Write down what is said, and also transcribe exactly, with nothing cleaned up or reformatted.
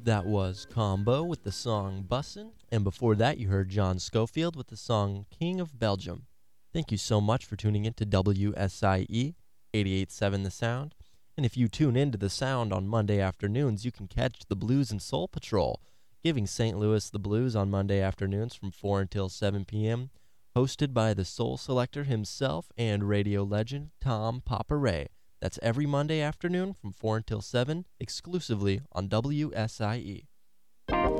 That was Combo with the song Bussin', and before that you heard John Schofield with the song King of Belgium. Thank you so much for tuning in to W S I E eighty-eight point seven The Sound. And if you tune into The Sound on Monday afternoons, you can catch the Blues and Soul Patrol, giving Saint Louis the blues on Monday afternoons from four until seven p.m., hosted by the soul selector himself and radio legend Tom Papa Ray. That's every Monday afternoon from four until seven, exclusively on W S I E.